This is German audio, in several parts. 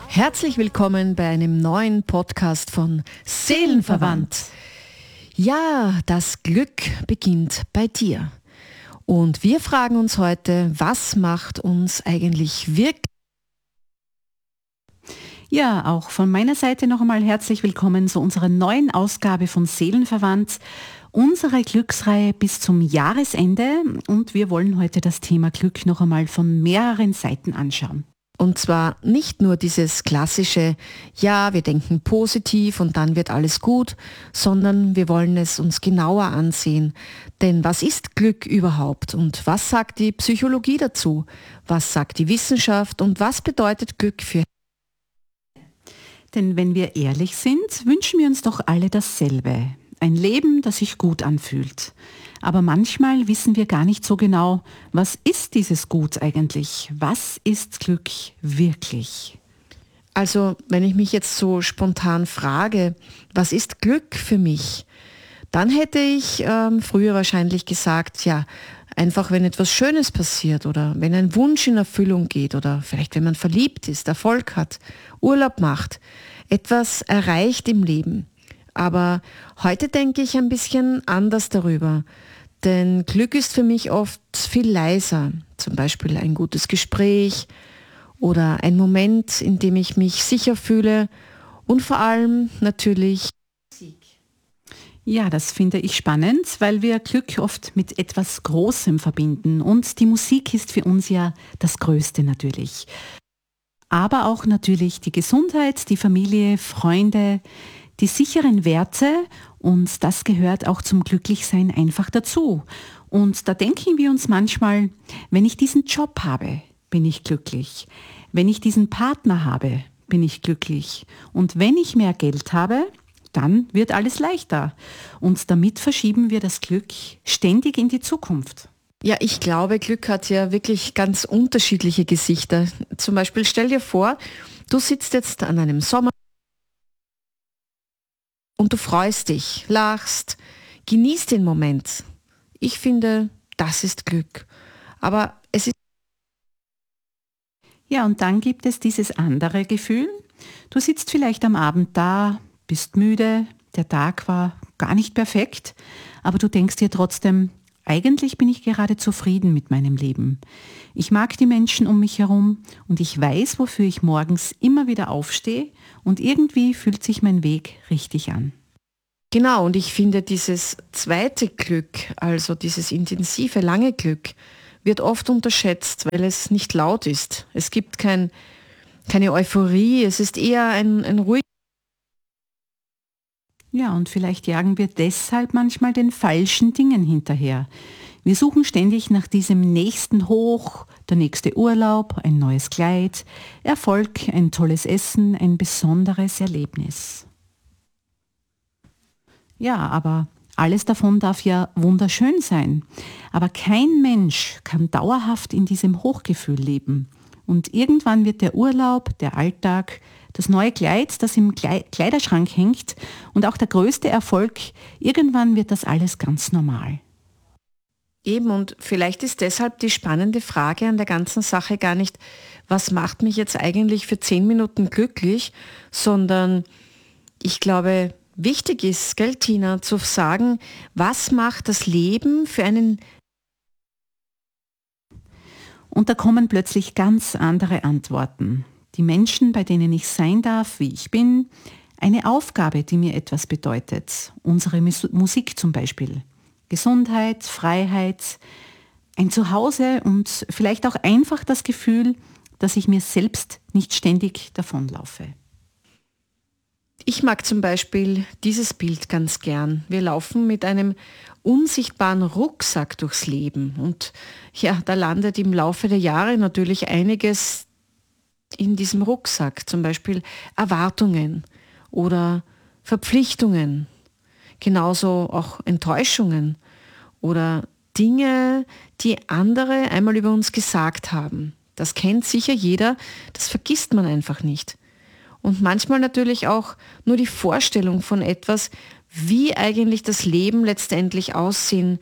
Herzlich willkommen bei einem neuen Podcast von Seelenverwandt. Ja, das Glück beginnt bei dir. Und wir fragen uns heute, was macht uns eigentlich wirklich? Ja, auch von meiner Seite noch einmal herzlich willkommen zu unserer neuen Ausgabe von Seelenverwandt, unsere Glücksreihe bis zum Jahresende. Und wir wollen heute das Thema Glück noch einmal von mehreren Seiten anschauen. Und zwar nicht nur dieses klassische, ja, wir denken positiv und dann wird alles gut, sondern wir wollen es uns genauer ansehen. Denn was ist Glück überhaupt und was sagt die Psychologie dazu? Was sagt die Wissenschaft und was bedeutet Glück für? Denn wenn wir ehrlich sind, wünschen wir uns doch alle dasselbe. Ein Leben, das sich gut anfühlt. Aber manchmal wissen wir gar nicht so genau, was ist dieses Gut eigentlich? Was ist Glück wirklich? Also, wenn ich mich jetzt so spontan frage, was ist Glück für mich? Dann hätte ich früher wahrscheinlich gesagt, ja, einfach wenn etwas Schönes passiert oder wenn ein Wunsch in Erfüllung geht oder vielleicht wenn man verliebt ist, Erfolg hat, Urlaub macht, etwas erreicht im Leben. Aber heute denke ich ein bisschen anders darüber, denn Glück ist für mich oft viel leiser, zum Beispiel ein gutes Gespräch oder ein Moment, in dem ich mich sicher fühle und vor allem natürlich Musik. Ja, das finde ich spannend, weil wir Glück oft mit etwas Großem verbinden und die Musik ist für uns ja das Größte natürlich. Aber auch natürlich die Gesundheit, die Familie, Freunde, die sicheren Werte und das gehört auch zum Glücklichsein einfach dazu. Und da denken wir uns manchmal, wenn ich diesen Job habe, bin ich glücklich. Wenn ich diesen Partner habe, bin ich glücklich. Und wenn ich mehr Geld habe, dann wird alles leichter. Und damit verschieben wir das Glück ständig in die Zukunft. Ja, ich glaube, Glück hat ja wirklich ganz unterschiedliche Gesichter. Zum Beispiel stell dir vor, du sitzt jetzt an einem Sommer und du freust dich, lachst, genießt den Moment. Ich finde, das ist Glück. Aber es ist... Ja, und dann gibt es dieses andere Gefühl. Du sitzt vielleicht am Abend da, bist müde, der Tag war gar nicht perfekt, aber du denkst dir trotzdem, eigentlich bin ich gerade zufrieden mit meinem Leben. Ich mag die Menschen um mich herum und ich weiß, wofür ich morgens immer wieder aufstehe und irgendwie fühlt sich mein Weg richtig an. Genau, und ich finde, dieses zweite Glück, also dieses intensive, lange Glück, wird oft unterschätzt, weil es nicht laut ist. Es gibt keine Euphorie, es ist eher ein ruhiges. Ja, und vielleicht jagen wir deshalb manchmal den falschen Dingen hinterher. Wir suchen ständig nach diesem nächsten Hoch, der nächste Urlaub, ein neues Kleid, Erfolg, ein tolles Essen, ein besonderes Erlebnis. Ja, aber alles davon darf ja wunderschön sein. Aber kein Mensch kann dauerhaft in diesem Hochgefühl leben. Und irgendwann wird der Urlaub, der Alltag, das neue Kleid, das im Kleiderschrank hängt und auch der größte Erfolg, irgendwann wird das alles ganz normal. Eben, und vielleicht ist deshalb die spannende Frage an der ganzen Sache gar nicht, was macht mich jetzt eigentlich für 10 Minuten glücklich, sondern ich glaube, wichtig ist, gell, Tina, zu sagen, was macht das Leben für einen... Und da kommen plötzlich ganz andere Antworten. Die Menschen, bei denen ich sein darf, wie ich bin, eine Aufgabe, die mir etwas bedeutet. Unsere Musik zum Beispiel. Gesundheit, Freiheit, ein Zuhause und vielleicht auch einfach das Gefühl, dass ich mir selbst nicht ständig davonlaufe. Ich mag zum Beispiel dieses Bild ganz gern. Wir laufen mit einem unsichtbaren Rucksack durchs Leben und ja, da landet im Laufe der Jahre natürlich einiges in diesem Rucksack, zum Beispiel Erwartungen oder Verpflichtungen, genauso auch Enttäuschungen oder Dinge, die andere einmal über uns gesagt haben. Das kennt sicher jeder, das vergisst man einfach nicht. Und manchmal natürlich auch nur die Vorstellung von etwas, wie eigentlich das Leben letztendlich aussehen.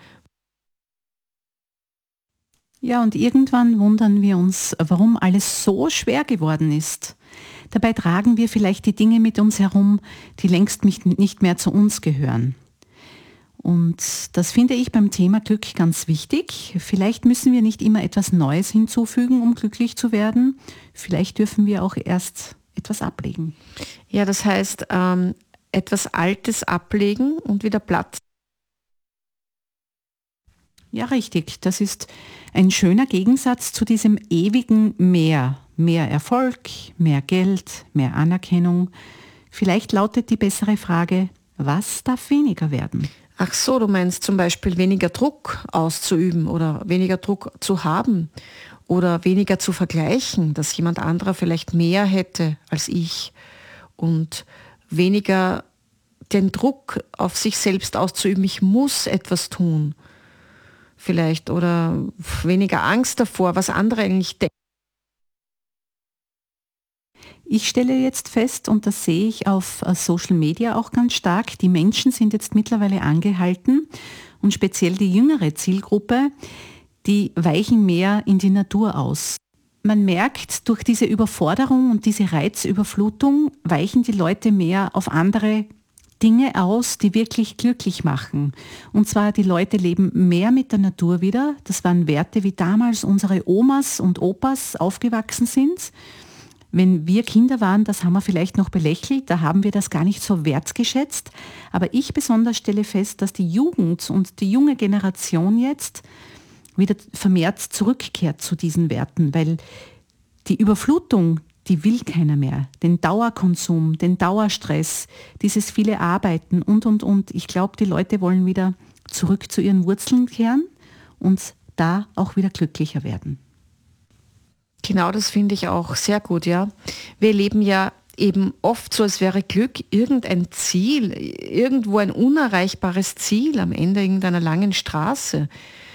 Ja, und irgendwann wundern wir uns, warum alles so schwer geworden ist. Dabei tragen wir vielleicht die Dinge mit uns herum, die längst nicht mehr zu uns gehören. Und das finde ich beim Thema Glück ganz wichtig. Vielleicht müssen wir nicht immer etwas Neues hinzufügen, um glücklich zu werden. Vielleicht dürfen wir auch erst etwas ablegen. Ja, das heißt, etwas Altes ablegen und wieder Platz. Ja, richtig. Das ist ein schöner Gegensatz zu diesem ewigen Mehr. Mehr Erfolg, mehr Geld, mehr Anerkennung. Vielleicht lautet die bessere Frage, was darf weniger werden? Ach so, du meinst zum Beispiel weniger Druck auszuüben oder weniger Druck zu haben oder weniger zu vergleichen, dass jemand anderer vielleicht mehr hätte als ich und weniger den Druck auf sich selbst auszuüben, ich muss etwas tun vielleicht oder weniger Angst davor, was andere eigentlich denken. Ich stelle jetzt fest, und das sehe ich auf Social Media auch ganz stark, die Menschen sind jetzt mittlerweile angehalten und speziell die jüngere Zielgruppe, die weichen mehr in die Natur aus. Man merkt, durch diese Überforderung und diese Reizüberflutung weichen die Leute mehr auf andere Dinge aus, die wirklich glücklich machen. Und zwar die Leute leben mehr mit der Natur wieder. Das waren Werte, wie damals unsere Omas und Opas aufgewachsen sind. Wenn wir Kinder waren, das haben wir vielleicht noch belächelt, da haben wir das gar nicht so wertgeschätzt. Aber ich besonders stelle fest, dass die Jugend und die junge Generation jetzt wieder vermehrt zurückkehrt zu diesen Werten, weil die Überflutung, die will keiner mehr. Den Dauerkonsum, den Dauerstress, dieses viele Arbeiten und. Ich glaube, die Leute wollen wieder zurück zu ihren Wurzeln kehren und da auch wieder glücklicher werden. Genau, das finde ich auch sehr gut, ja. Wir leben ja eben oft so, als wäre Glück irgendein Ziel, irgendwo ein unerreichbares Ziel am Ende irgendeiner langen Straße.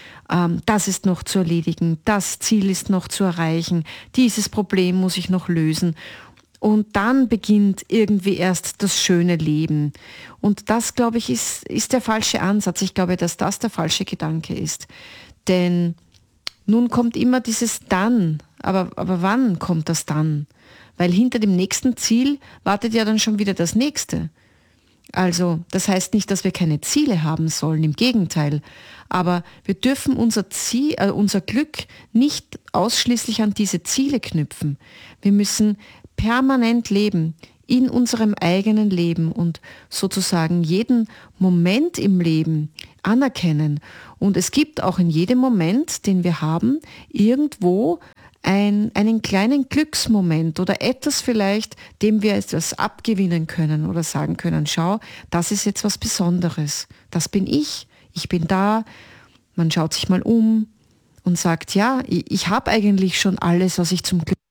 Das ist noch zu erledigen, das Ziel ist noch zu erreichen, dieses Problem muss ich noch lösen. Und dann beginnt irgendwie erst das schöne Leben. Und das, glaube ich, ist der falsche Ansatz. Ich glaube, dass das der falsche Gedanke ist. Denn nun kommt immer dieses Dann. Aber wann kommt das dann? Weil hinter dem nächsten Ziel wartet ja dann schon wieder das nächste. Also das heißt nicht, dass wir keine Ziele haben sollen, im Gegenteil. Aber wir dürfen unser Glück nicht ausschließlich an diese Ziele knüpfen. Wir müssen permanent leben, in unserem eigenen Leben und sozusagen jeden Moment im Leben anerkennen. Und es gibt auch in jedem Moment, den wir haben, irgendwo einen kleinen Glücksmoment oder etwas vielleicht, dem wir etwas abgewinnen können oder sagen können, schau, das ist jetzt was Besonderes. Das bin ich bin da. Man schaut sich mal um und sagt, ja, ich habe eigentlich schon alles, was ich zum Glück